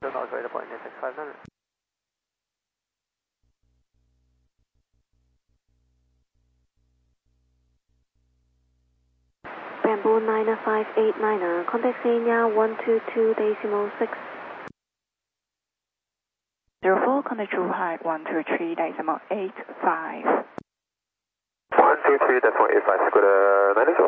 Don't operate point 6500. Bamboo 9589, contact Xenia 122.6. 04, contact True High 123.85. 123.85, Scooter 94.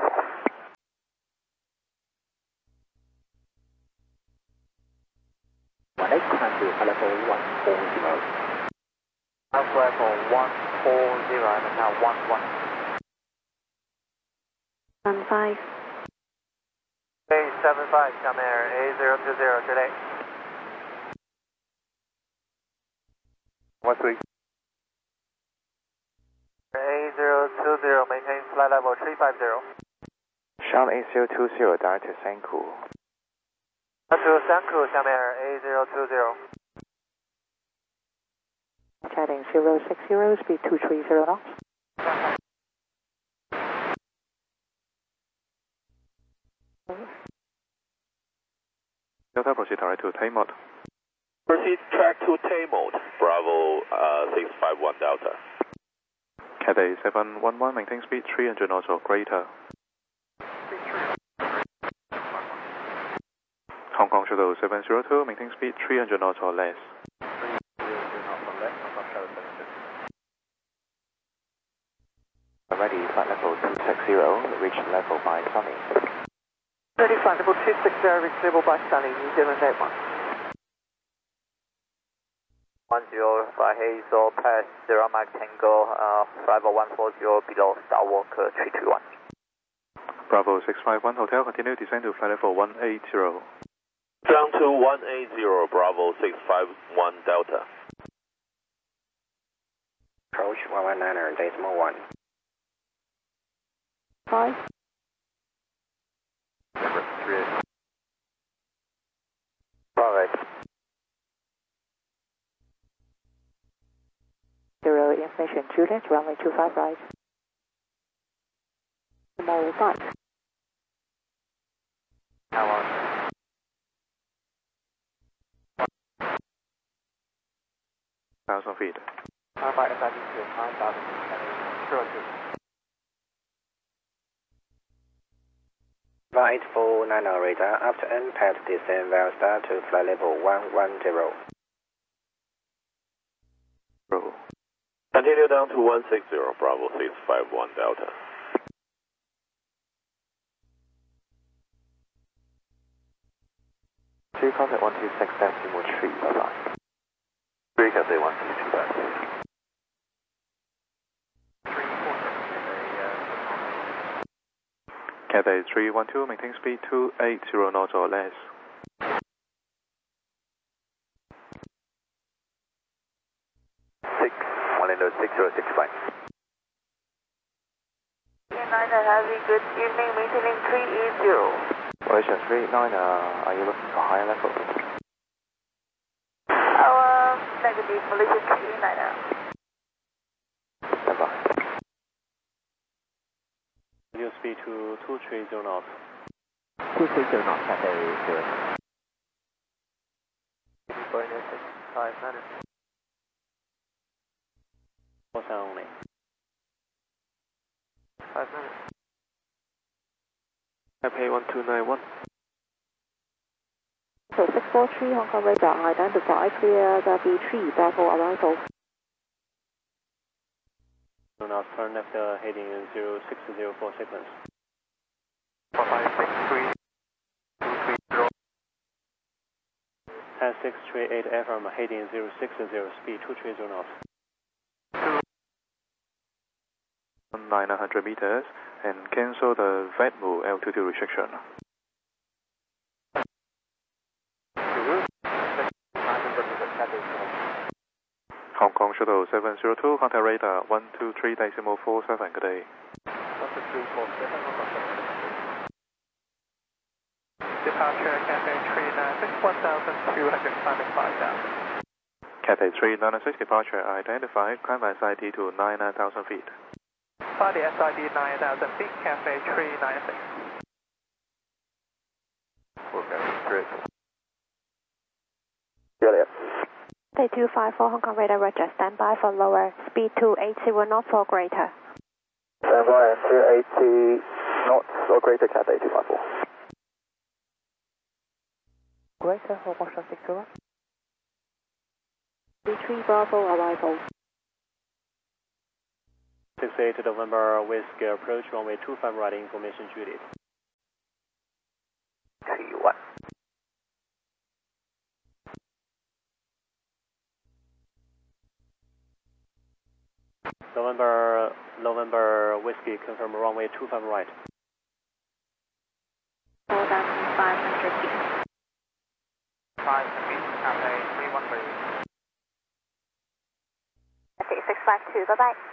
Level 140. Level 140, and now 11. 15. A75, come air, A020, today. 13. A020, maintain flight level 350. Sean A020, direct to Sanku. To Sanku, come air, A020. Chatting 060, speed 230 knots. Delta proceed direct to Tay mode. Proceed track to Tay mode, Bravo 651 Delta. Cathay 711, maintain speed 300 knots or greater. Hong Kong Shuttle 702, maintain speed 300 knots or less. Ready, flight level 260, reach level by Sunny. Ready, flight level 260, reach level by Sunny, New Zealand 81. 105 Hazel, pass 0 Mike Tango, flight level 140 below Starwalk 321. Bravo 651 Hotel, continue descend to flight level 180. Down to 180, Bravo 651 Delta. Approach 119.1. 5. Number 38. Bravo. 0 information, Juliet, runway 25 right. Tomorrow 5. How long? 1,000 feet. By SID 9,000 feet. 5849 radar, after impact descend via star to flight level 110. Continue down to 160, Bravo 651 Delta. Two contact 126 decimal 3, bye-bye. 3 Cathay 162 back. Cathay 312, maintain speed 280 knots or less. 6065. Have a good evening, maintaining 380. Malaysia 39, are you looking for higher level? Negative, Malaysia 390. Stand by. New speed to 230 knots. 230 knots, Cathay 0. Point 500. 43 only. 500. Taipei 1291. So 643 Hong Kong radar, identify clear the B3, Bravo arrival. Do not turn left heading 0604 sequence. 4563. 230. Pass 638 FM heading 060, speed 230 knots. 900 meters and cancel the VETMO altitude restriction. Hong Kong Shuttle 702, contact radar 123.47, good day. 12347. Departure Cathay 396, 1,200, climbing 5,000. Cathay 396 departure identified, climb by SID to 9,000 feet. Fly the SID 9,000 feet, Cathay 396. Okay, great. Cathay 254 Hong Kong radar Roger, stand by for lower, speed 280 knots or greater. Stand by at 280 knots or greater, Cathay 254. Greater for Washington 60. B3 Bravo arrival. 68 November Whiskey approach runway 25 right information Juliet. 31. November Whiskey confirm runway 25 right. More than 500 feet. 5 feet, Cathay 313. 652, bye bye.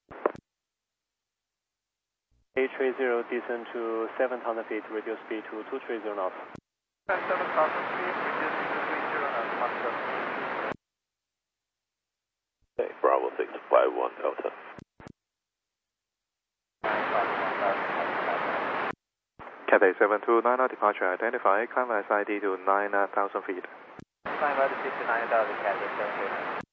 A30 descend to 7,000 feet, reduce speed to 230 knots. 7,000 feet, reduce to 230 knots. Okay, Bravo 651 Delta. Cathay 729 departure identify, climb ID to 9,000 feet. Climb altitude to 9,000, Cathay 729.